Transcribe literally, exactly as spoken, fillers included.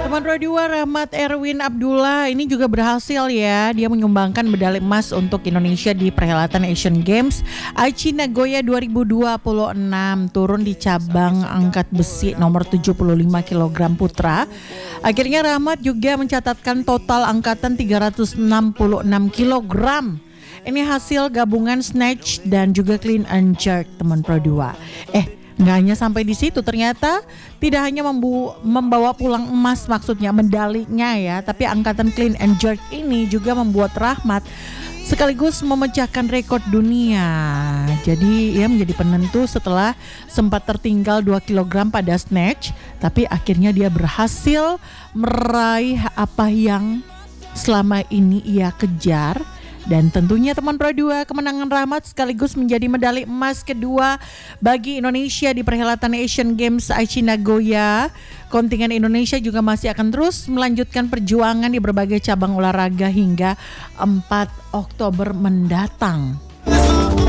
Teman Radio Rahmat Erwin Abdullah ini juga berhasil ya. Dia menyumbangkan medali emas untuk Indonesia di perhelatan Asian Games Aichi Nagoya dua ribu dua puluh enam. Turun di cabang angkat besi nomor tujuh puluh lima kilogram putra. Akhirnya Rahmat juga mencatatkan total angkatan tiga ratus enam puluh enam kilogram. Ini hasil gabungan snatch dan juga clean and jerk, teman Pro dua. Eh Nggak hanya sampai di situ, ternyata tidak hanya membu- membawa pulang emas, maksudnya medalinya ya, tapi angkatan clean and jerk ini juga membuat Rahmat sekaligus memecahkan rekor dunia. Jadi ia menjadi penentu setelah sempat tertinggal dua kilogram pada snatch, tapi akhirnya dia berhasil meraih apa yang selama ini ia kejar. Dan tentunya teman Pro dua, kemenangan Rahmat sekaligus menjadi medali emas kedua bagi Indonesia di perhelatan Asian Games Aichi Nagoya. Kontingen Indonesia juga masih akan terus melanjutkan perjuangan di berbagai cabang olahraga hingga empat Oktober mendatang.